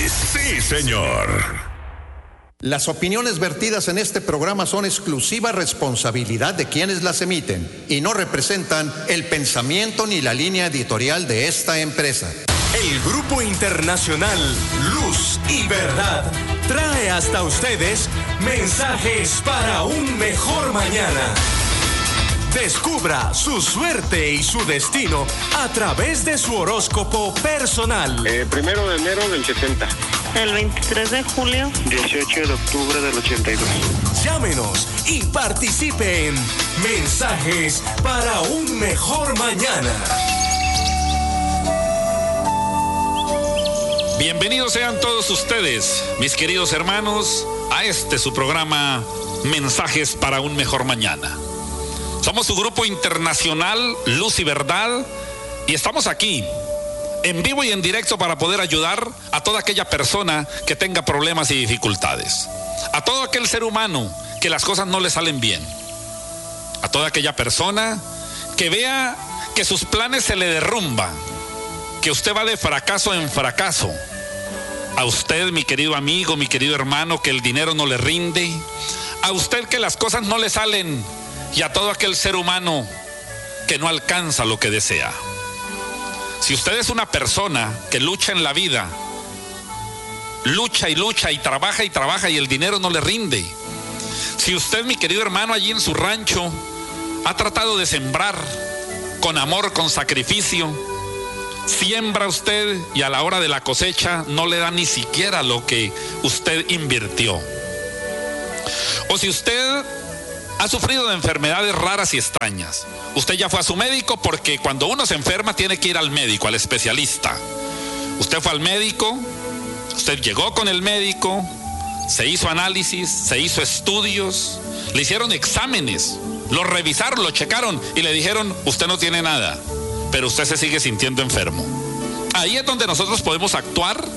Sí, señor. Las opiniones vertidas en este programa son exclusiva responsabilidad de quienes las emiten y no representan el pensamiento ni la línea editorial de esta empresa. El Grupo Internacional Luz y Verdad trae hasta ustedes mensajes para un mejor mañana. Descubra su suerte y su destino a través de su horóscopo personal. 1 de enero del 70. El 23 de julio. 18 de octubre del 82. Llámenos y participe en Mensajes para un mejor mañana. Bienvenidos sean todos ustedes, mis queridos hermanos, a su programa Mensajes para un mejor mañana. Somos su Grupo Internacional Luz y Verdad y estamos aquí en vivo y en directo para poder ayudar a toda aquella persona que tenga problemas y dificultades, a todo aquel ser humano que las cosas no le salen bien, a toda aquella persona que vea que sus planes se le derrumban, que usted va de fracaso en fracaso. A usted, mi querido amigo, mi querido hermano, que el dinero no le rinde, a usted que las cosas no le salen, y a todo aquel ser humano que no alcanza lo que desea. Si usted es una persona que lucha en la vida, lucha y trabaja y el dinero no le rinde. Si usted, mi querido hermano, allí en su rancho ha tratado de sembrar con amor, con sacrificio, siembra usted y a la hora de la cosecha no le da ni siquiera lo que usted invirtió. O si usted ha sufrido de enfermedades raras y extrañas, usted ya fue a su médico, porque cuando uno se enferma tiene que ir al médico, al especialista. Usted fue al médico, usted llegó con el médico, se hizo análisis, se hizo estudios, le hicieron exámenes, lo revisaron, lo checaron y le dijeron: usted no tiene nada, pero usted se sigue sintiendo enfermo. Ahí es donde nosotros podemos actuar